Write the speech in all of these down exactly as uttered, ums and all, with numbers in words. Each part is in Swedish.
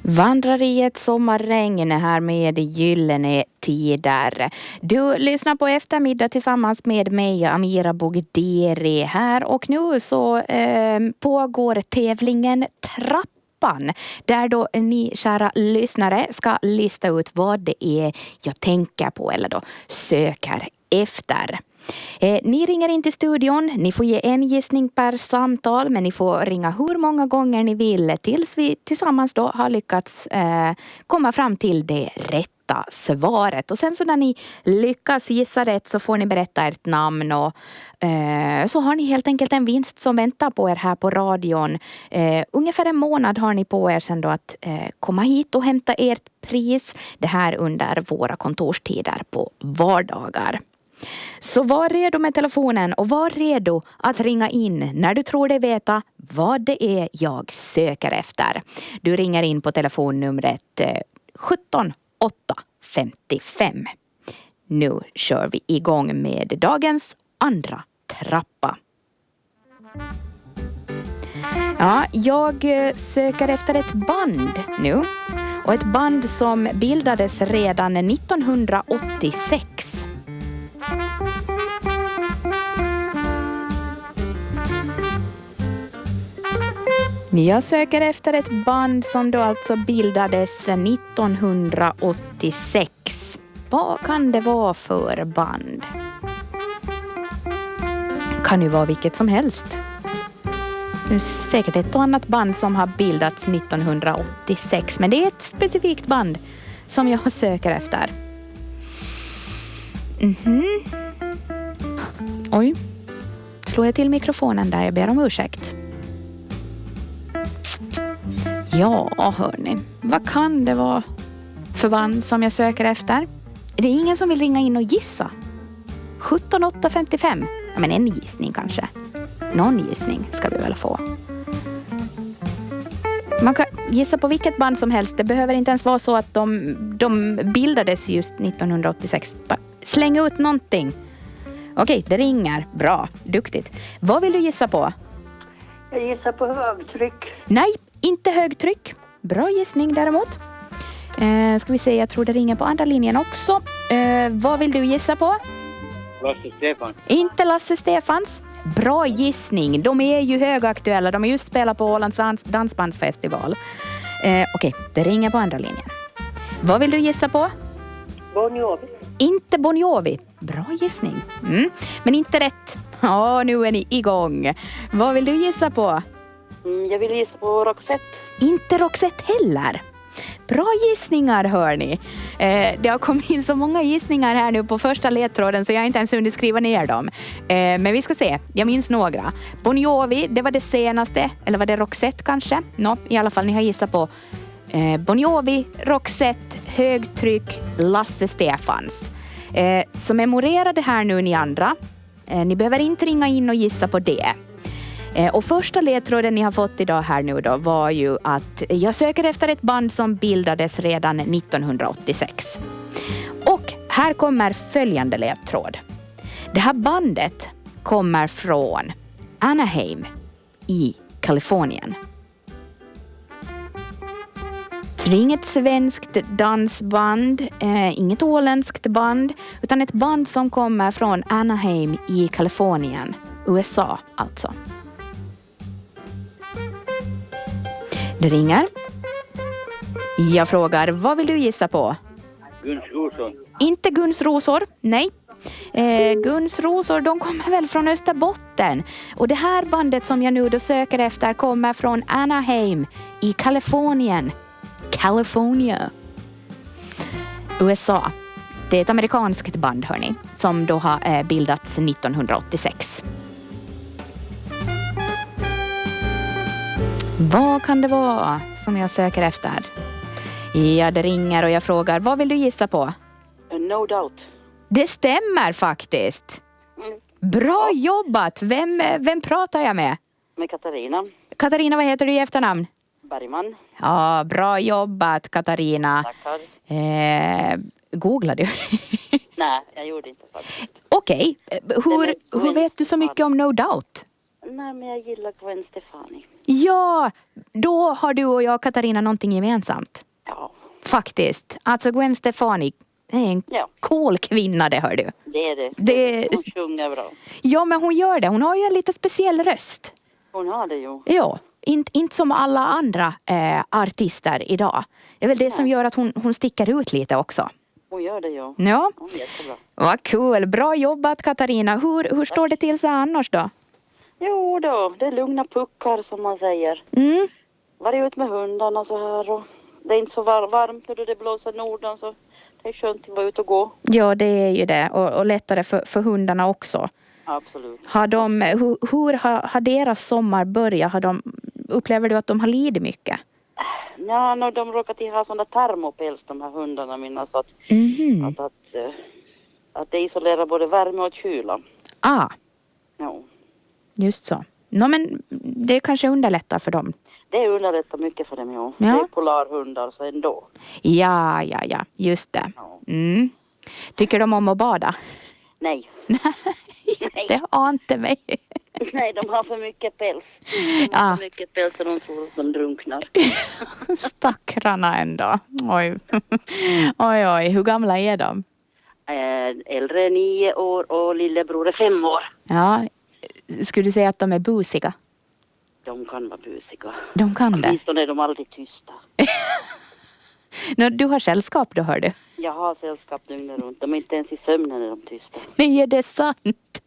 Vandrar i ett sommarregn här med gyllene tider. Du lyssnar på eftermiddag tillsammans med mig, Amira Bogderi här. Och nu så eh, pågår tävlingen Trappan. Där då ni kära lyssnare ska lista ut vad det är jag tänker på eller då söker efter. Eh, ni ringer in till studion, ni får ge en gissning per samtal, men ni får ringa hur många gånger ni vill tills vi tillsammans då har lyckats eh, komma fram till det rätta svaret. Och sen så när ni lyckas gissa rätt så får ni berätta ert namn och eh, så har ni helt enkelt en vinst som väntar på er här på radion. Eh, ungefär en månad har ni på er sen då att eh, komma hit och hämta ert pris. Det här under våra kontorstider på vardagar. Så var redo med telefonen och var redo att ringa in när du tror dig veta vad det är jag söker efter. Du ringer in på telefonnumret sjutton åtta femtiofem. Nu kör vi igång med dagens andra trappa. Ja, jag söker efter ett band nu. Och ett band som bildades redan nittonhundraåttiosex. Jag söker efter ett band som då alltså bildades nittonhundraåttiosex. Vad kan det vara för band? Kan ju vara vilket som helst. Det är säkert ett och annat band som har bildats nittonhundraåttiosex. Men det är ett specifikt band som jag söker efter. Mhm. Oj. Slår jag till mikrofonen där, jag ber om ursäkt. Ja, hörni. Vad kan det vara för band som jag söker efter? Är det ingen som vill ringa in och gissa? sjutton åtta femtiofem. Ja, men en gissning kanske. Någon gissning ska vi väl få. Man kan gissa på vilket band som helst. Det behöver inte ens vara så att de, de bildades just nittonhundraåttiosex. Släng ut någonting. Okej, det ringer. Bra, duktigt. Vad vill du gissa på? Jag gissar på högtryck. Nej, inte högtryck. Bra gissning däremot. Eh, ska vi se, jag tror det ringer på andra linjen också. Eh, vad vill du gissa på? Lasse Stefan. Inte Lasse Stefans. Bra gissning. De är ju högaktuella. De har just spelat på Ålands dans- dansbandsfestival. Eh, Okej, det ringer på andra linjen. Vad vill du gissa på? Bon Jovi. Inte Bon Jovi. Bra gissning. Mm. Men inte rätt. Ja, nu är ni igång. Vad vill du gissa på? Mm, jag vill gissa på Roxette. Inte Roxette heller. Bra gissningar, hör ni. Eh, det har kommit in så många gissningar här nu på första ledtråden så jag har inte ens hunnit skriva ner dem. Eh, men vi ska se. Jag minns några. Bon Jovi, det var det senaste. Eller var det Roxette kanske? Nå, i alla fall ni har gissat på eh, Bon Jovi, Roxette, högtryck, Lasse Stefans. Eh, så memorera det här nu ni andra. Eh, ni behöver inte ringa in och gissa på det. Och första ledtråden ni har fått idag här nu då var ju att jag söker efter ett band som bildades redan nittonhundraåttiosex. Och här kommer följande ledtråd. Det här bandet kommer från Anaheim i Kalifornien. Så det är inget svenskt dansband, eh, inget åländskt band, utan ett band som kommer från Anaheim i Kalifornien, U S A alltså. Det ringer. Jag frågar, vad vill du gissa på? Guns Rosor. Inte Guns Rosor, nej. Eh, Guns Rosor, de kommer väl från Österbotten. Och det här bandet som jag nu då söker efter kommer från Anaheim i Kalifornien. California. U S A. Det är ett amerikanskt band, hörni, som då har eh, bildats nittonhundraåttiosex. Vad kan det vara som jag söker efter? Ja, det ringer och jag frågar, vad vill du gissa på? No Doubt. Det stämmer faktiskt. Mm. Bra jobbat. Vem, vem pratar jag med? Med Katarina Katarina, vad heter du i efternamn? Bergman. Ja, bra jobbat Katarina. Tackar. Eh, googlade du? Nej, jag gjorde inte faktiskt. Okej, hur, hur vet du så mycket om No Doubt? Nej, men jag gillar Gwen Stefani. Ja, då har du och jag, Katarina, någonting gemensamt. Ja, Faktiskt. Alltså Gwen Stefani är en ja. cool kvinna, det hör du. Det är det. Det- Hon sjunger bra. Ja, men hon gör det. Hon har ju en lite speciell röst. Hon har det ju. Ja, inte, inte som alla andra eh, artister idag. Det är väl det som gör att hon, hon sticker ut lite också. Hon gör det ju. Ja, Hon är jättebra. vad kul. Bra jobbat, Katarina. Hur, hur står det till så annars då? Jo då, det är lugna puckar som man säger. Mm. Var ut med hundarna så här och det är inte så var- varmt när det blåser norden så det är skönt att vara ute och gå. Ja, det är ju det. Och, och lättare för, för hundarna också. Absolut. Har de, hur hur har, har deras sommar börjat? Har de, upplever du att de har lidit mycket? Ja, när de råkar till ha sådana termopäls de här hundarna mina så att, Mhm. att, att, eh, att det isolerar både värme och kyla. Ah, Ja. just så. No, men det kanske underlättar för dem. Det underlättar mycket för dem, ja. Ja. Det är polarhundar så ändå. Ja, ja, ja. Just det. Ja. Mm. Tycker de om att bada? Nej. Det ante mig. Nej, de har för mycket päls. De Ja. har för mycket päls och de tror att de drunknar. Stackarna ändå. Oj. Oj, oj. Hur gamla är de? Eh, äldre är nio år och lillebror är fem år. Ja. Skulle du säga att de är busiga? De kan vara busiga. De kan det. Åtminstone är de aldrig tysta. No, du har sällskap då, hör du. Jag har sällskap dygnet runt. De är inte ens i sömnen när de är tysta. Nej, är det sant?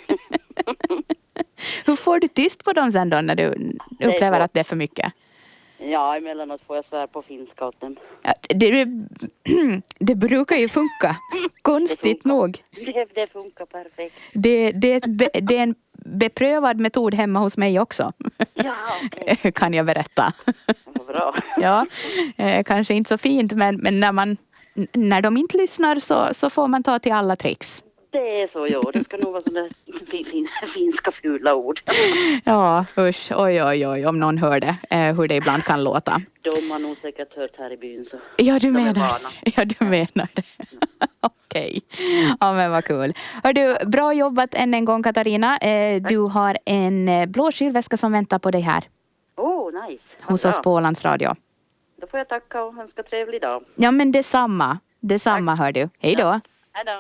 Hur får du tyst på dem sen då när du upplever går. att det är för mycket? Ja, emellanåt får jag svär på finska åt dem. Ja, det, det brukar ju funka. Konstigt Det funkar. nog. Det, det funkar perfekt. Det, det, är ett be, det är en beprövad metod hemma hos mig också. Ja, okej. Kan jag berätta. Vad bra. Ja, eh, kanske inte så fint, men, men när, man, när de inte lyssnar så, så får man ta till alla tricks. Det är så, ja. Det ska nog vara sådana fin, fin, finska fula ord. Ja, usch, oj, oj, oj, om någon hör det, eh, hur det ibland kan låta. De har nog säkert hört här i byn så. Ja, du De är menar, vana. ja, du menar det. Okej. Ja, men vad kul. Hör du, bra jobbat än en gång, Katarina. Eh, du har en eh, blå kylväska som väntar på dig här Åh, oh, nice. Vad hos bra. oss på Ålands Radio. Då får jag tacka och önska trevlig dag. Ja, men detsamma. Detsamma, hör du. Hej då. Hej då.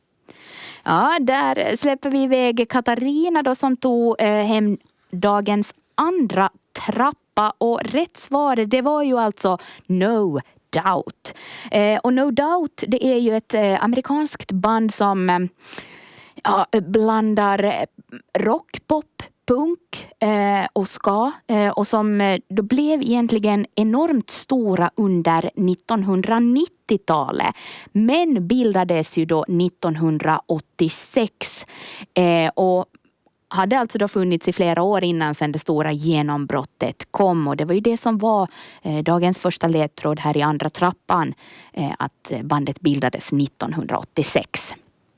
Ja, där släpper vi iväg Katarina då som tog eh, hem dagens andra trappa. Och rätt svar, det var ju alltså No Doubt. Eh, och No Doubt, det är ju ett eh, amerikanskt band som eh, ja, blandar eh, rock, pop, punk eh, och ska. Eh, och som eh, då blev egentligen enormt stora under nittonhundranittiotalet. Men bildades ju då nittonhundraåttiosex. Eh, och hade alltså då funnits i flera år innan sen det stora genombrottet kom. Och det var ju det som var eh, dagens första ledtråd här i andra trappan. Eh, att bandet bildades nittonhundraåttiosex.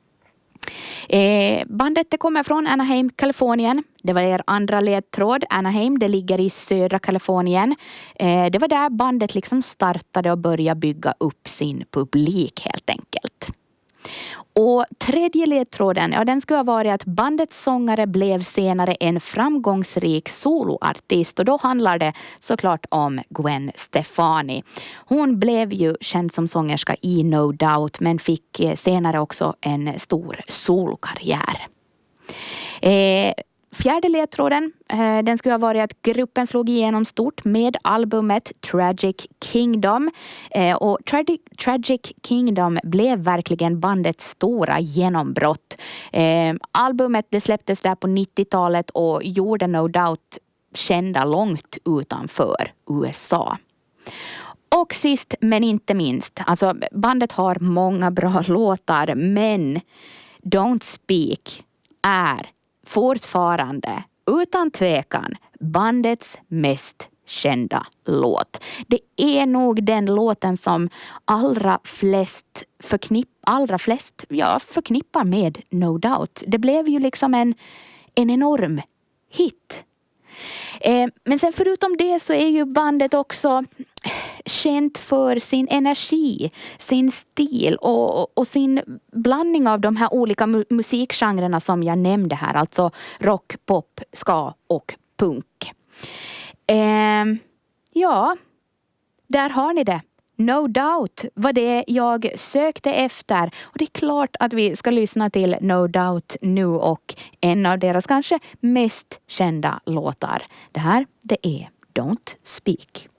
Eh, bandet det kommer från Anaheim, Kalifornien. Det var er andra ledtråd. Anaheim, det ligger i södra Kalifornien. Eh, det var där bandet liksom startade och började bygga upp sin publik helt enkelt. Och tredje ledtråden, ja, den skulle ha varit att bandets sångare blev senare en framgångsrik soloartist. Och då handlar det såklart om Gwen Stefani. Hon blev ju känd som sångerska i No Doubt men fick senare också en stor solokarriär. Eh, Fjärde ledtråden, eh, den skulle ha varit att gruppen slog igenom stort med albumet Tragic Kingdom. Eh, och Tragic, Tragic Kingdom blev verkligen bandets stora genombrott. Eh, albumet det släpptes där på nittiotalet och gjorde No Doubt kända långt utanför U S A. Och sist men inte minst, alltså bandet har många bra låtar men Don't Speak är fortfarande utan tvekan bandets mest kända låt. Det är nog den låten som allra flest förknipp, allra flest ja, förknippar med No Doubt. Det blev ju liksom en, en enorm hit. Eh, men sen förutom det så är ju bandet också känt för sin energi, sin stil och, och sin blandning av de här olika mu- musikgenrerna som jag nämnde här. Alltså rock, pop, ska och punk. Eh, ja, där har ni det. No Doubt var det jag sökte efter. Och det är klart att vi ska lyssna till No Doubt nu och en av deras kanske mest kända låtar. Det här, det är Don't Speak.